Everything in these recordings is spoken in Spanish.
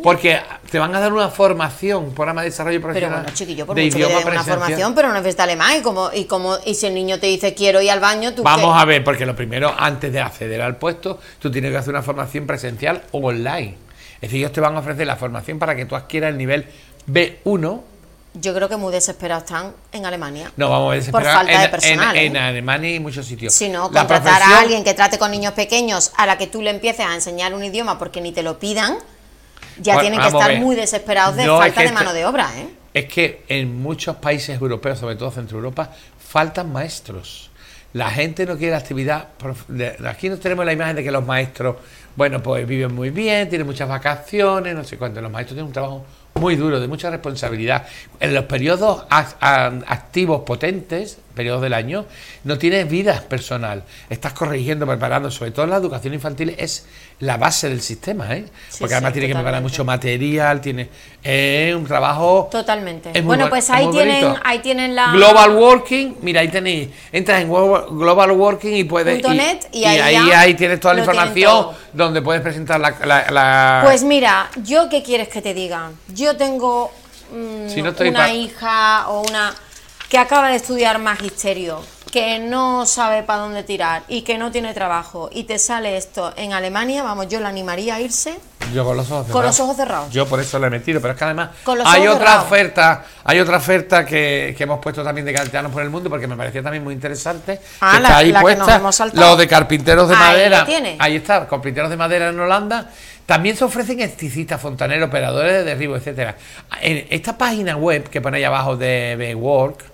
Porque te van a dar una formación, programa de desarrollo profesional. Pero bueno, chiquillo, por de mucho que idioma te den una formación, pero no necesita alemán. Y si el niño te dice quiero ir al baño, tú Vamos a ver, porque lo primero, antes de acceder al puesto, tú tienes que hacer una formación presencial o online. Es decir, ellos te van a ofrecer la formación para que tú adquieras el nivel B1. Yo creo que muy desesperados están en Alemania. No, vamos a ver, por falta de personal. En Alemania y muchos sitios. Si no, contratar a alguien que trate con niños pequeños a la que tú le empieces a enseñar un idioma porque ni te lo pidan, ya tienen que estar muy desesperados de falta de mano de obra, ¿eh? Es que en muchos países europeos, sobre todo Centro Europa, faltan maestros. La gente no quiere la actividad. Aquí no tenemos la imagen de que los maestros, bueno, pues viven muy bien, tienen muchas vacaciones, no sé cuánto. Los maestros tienen un trabajo muy duro, de mucha responsabilidad. En los periodos activos potentes, periodos del año, no tienes vida personal. Estás corrigiendo, preparando, sobre todo en la educación infantil es la base del sistema, ¿eh? Sí, porque además tienes que preparar mucho material, tiene un trabajo. Totalmente. Bueno, pues ahí tienen la Global Working. Mira, ahí tenéis, entras en Global Working y puedes .net, y ahí tienes toda la información donde puedes presentar la. Pues mira, yo qué quieres que te diga. Yo tengo una hija o una que acaba de estudiar magisterio, que no sabe para dónde tirar y que no tiene trabajo, y te sale esto en Alemania, vamos, yo la animaría a irse. Yo con los ojos cerrados. Con los ojos cerrados. Yo por eso le he metido, pero es que además hay otra oferta que hemos puesto también de Carteanos por el Mundo, porque me parecía también muy interesante. Que está ahí puesta, los de carpinteros de madera. Ahí está, carpinteros de madera en Holanda. También se ofrecen esticistas, fontaneros, operadores de derribo, etcétera. En esta página web que pone ahí abajo de Bework,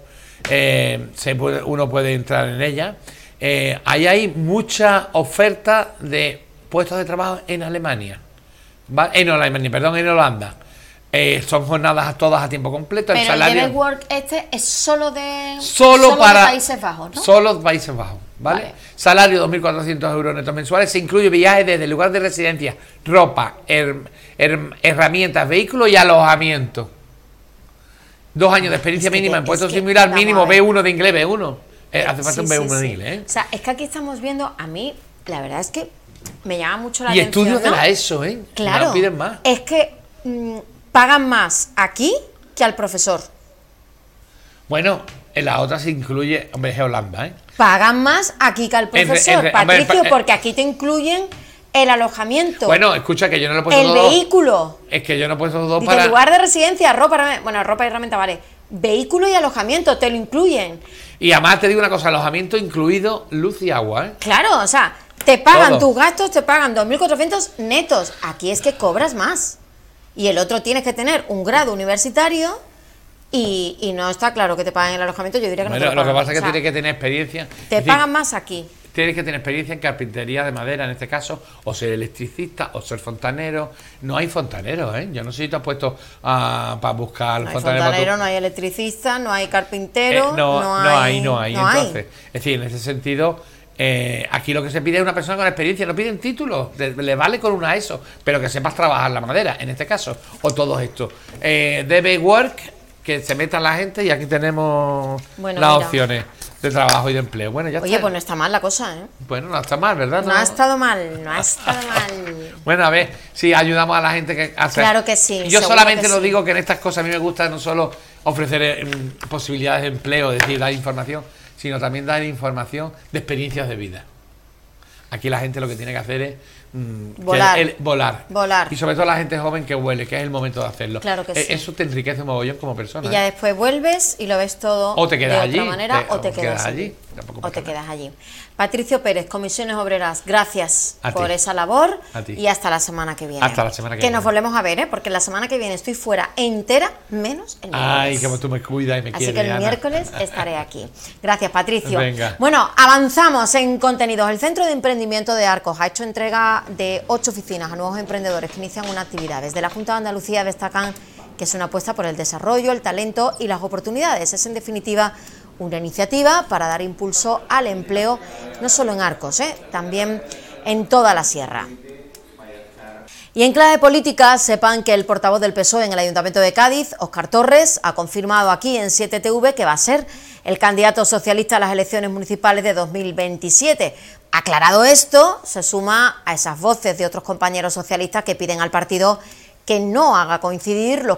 uno puede entrar en ella. Ahí hay mucha oferta de puestos de trabajo en Alemania. En Holanda. Son jornadas todas a tiempo completo. Pero el Bework este es solo de Países Bajos, ¿no? Solo Países Bajos, ¿vale? Salario 2.400 euros netos mensuales. Se incluye viajes desde el lugar de residencia, ropa, herramientas, vehículos y alojamiento. 2 años de experiencia mínima en puestos similar, mínimo B1 de inglés, B1. Hace falta un B1 de inglés, ¿eh? O sea, es que aquí estamos viendo, a mí, la verdad es que me llama mucho la atención. Y estudios de la ESO, ¿eh? Claro. No piden más. Es que pagan más aquí que al profesor. Bueno, en la otra se incluye, hombre, es Holanda, ¿eh? Pagan más aquí que al profesor, Patricio, porque aquí te incluyen el alojamiento. Bueno, escucha, que yo no lo he puesto el vehículo. Es que yo no he puesto dos para. El lugar de residencia, ropa y herramienta, vale. Vehículo y alojamiento, te lo incluyen. Y además te digo una cosa, alojamiento incluido luz y agua, ¿eh? Claro, o sea, te pagan tus gastos, te pagan 2.400 netos. Aquí es que cobras más. Y el otro tienes que tener un grado universitario y no está claro que te paguen el alojamiento. Yo diría que no te lo pagan. Lo que pasa es que tienes que tener experiencia. Te pagan más aquí. Tienes que tener experiencia en carpintería de madera, en este caso, o ser electricista, o ser fontanero. No hay fontaneros, ¿eh? Yo no sé si te has puesto para buscar no fontanero, no hay electricista, no hay carpintero, no hay. Entonces, es decir, en ese sentido, aquí lo que se pide es una persona con experiencia. No piden títulos, le vale con una ESO, pero que sepas trabajar la madera, en este caso, o todo esto. Debe work, que se meta la gente, y aquí tenemos las opciones de trabajo y de empleo. Bueno, ya. Oye, pues no está mal la cosa, ¿eh? Bueno, no está mal, ¿verdad? No ha estado mal, no ha estado mal. Bueno, a ver, si ayudamos a la gente que hace. Claro que sí. Yo solamente lo digo que en estas cosas a mí me gusta no solo ofrecer posibilidades de empleo, es decir, dar información, sino también dar información de experiencias de vida. Aquí la gente lo que tiene que hacer es volar. Y sobre todo la gente joven que huele, que es el momento de hacerlo. Claro que sí. Eso te enriquece un mogollón como persona. Y ya después vuelves y lo ves todo o te quedas de otra manera, o te quedas allí. O te quedas allí. Patricio Pérez, Comisiones Obreras, gracias por esa labor. Y hasta la semana que viene. Hasta la semana que viene. Que nos volvemos a ver, ¿eh? Porque la semana que viene estoy fuera entera, menos el miércoles. Ay, como tú me cuidas y me quieres. Así que el miércoles estaré aquí. Gracias, Patricio. Venga. Bueno, avanzamos en contenidos. El Centro de Emprendimiento de Arcos ha hecho entrega de 8 oficinas a nuevos emprendedores que inician una actividad. Desde la Junta de Andalucía destacan que es una apuesta por el desarrollo, el talento y las oportunidades. Es, en definitiva, una iniciativa para dar impulso al empleo, no solo en Arcos, también en toda la sierra. Y en clave política, sepan que el portavoz del PSOE en el Ayuntamiento de Cádiz, Óscar Torres, ha confirmado aquí en 7TV que va a ser el candidato socialista a las elecciones municipales de 2027. Aclarado esto, se suma a esas voces de otros compañeros socialistas que piden al partido que no haga coincidir los